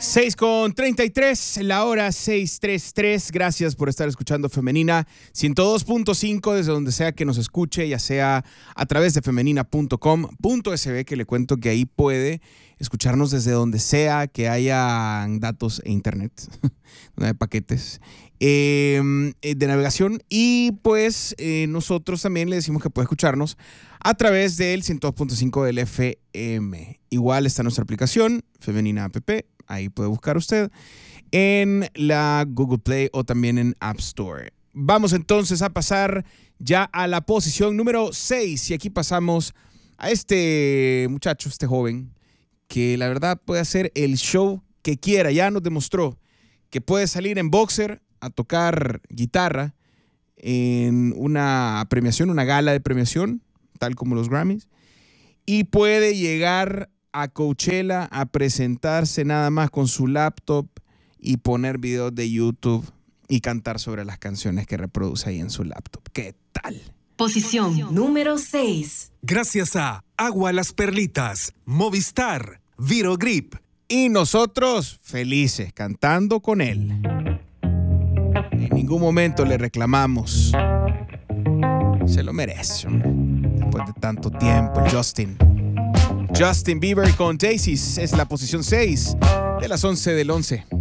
6:33, la hora 6:33. Gracias por estar escuchando Femenina 102.5 desde donde sea que nos escuche, ya sea a través de femenina.com.sb, que le cuento que ahí puede escucharnos desde donde sea que haya datos e internet, donde hay paquetes de navegación. Y pues nosotros también le decimos que puede escucharnos a través del 102.5 del FM. Igual está nuestra aplicación, Femenina App. Ahí puede buscar usted en la Google Play o también en App Store. Vamos entonces a pasar ya a la posición número 6. Y aquí pasamos a este muchacho, este joven, que la verdad puede hacer el show que quiera. Ya nos demostró que puede salir en boxer a tocar guitarra en una premiación, una gala de premiación, tal como los Grammys. Y puede llegar a Coachella a presentarse nada más con su laptop y poner videos de YouTube y cantar sobre las canciones que reproduce ahí en su laptop. ¿Qué tal? Posición número 6. Gracias a Agua Las Perlitas, Movistar, Virogrip. Y nosotros felices cantando con él. En ningún momento le reclamamos. Se lo merece, hombre. Después de tanto tiempo, Justin Bieber con Daisies es la posición 6 de las 11 del 11.